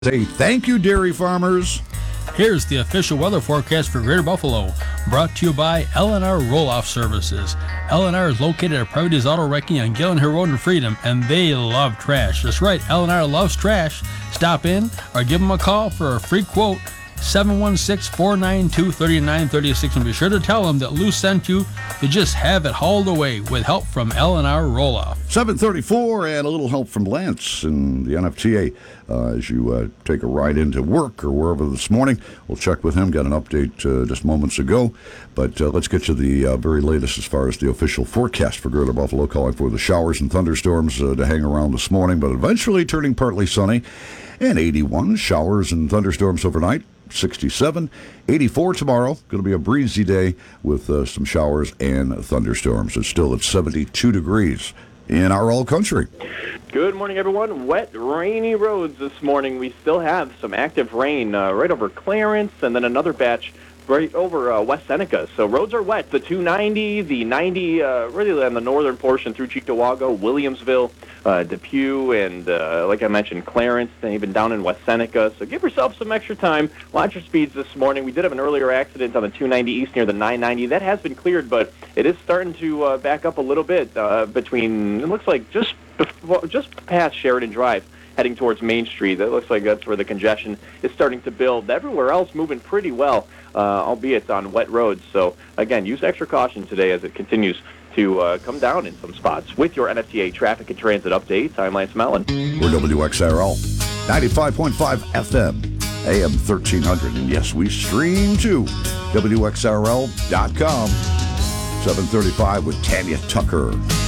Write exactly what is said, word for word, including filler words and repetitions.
Say thank you, dairy farmers. Here's the official weather forecast for Greater Buffalo, brought to you by L and R Roll-Off Services. L and R is located at Private's Auto Wrecking on Gillen Hill Road in Freedom, and they love trash. That's right, L and R loves trash. Stop in or give them a call for a free quote, seven one six, four nine two, three nine three six, and be sure to tell them that Lou sent you to just have it hauled away with help from L and R Roll-Off. seven thirty-four, and a little help from Lance in the N F T A uh, as you uh, take a ride into work or wherever this morning. We'll check with him, got an update uh, just moments ago. But uh, let's get to the uh, very latest as far as the official forecast for Greater Buffalo, calling for the showers and thunderstorms uh, to hang around this morning, but eventually turning partly sunny. And eighty-one, showers and thunderstorms overnight. sixty-seven, eighty-four tomorrow. Going to be a breezy day with uh, some showers and thunderstorms. It's still at seventy-two degrees in our all country. Good morning, everyone. Wet, rainy roads this morning. We still have some active rain uh, right over Clarence, and then another batch right over uh, West Seneca. So roads are wet. The two ninety, the ninety, uh, really on the northern portion through Cheektowaga, Williamsville, uh, Depew, and uh, like I mentioned, Clarence, and even down in West Seneca. So give yourself some extra time. Watch your speeds this morning. We did have an earlier accident on the two ninety east near the nine ninety. That has been cleared, but it is starting to uh, back up a little bit uh, between, it looks like just before, just past Sheridan Drive, heading towards Main Street. That looks like that's where the congestion is starting to build. Everywhere else moving pretty well, uh, albeit on wet roads. So, again, use extra caution today as it continues to uh, come down in some spots. With your N F T A traffic and transit updates, I'm Lance Mellon. We're W X R L, ninety-five point five F M, A M thirteen hundred. And yes, we stream to W X R L dot com. seven thirty-five with Tanya Tucker.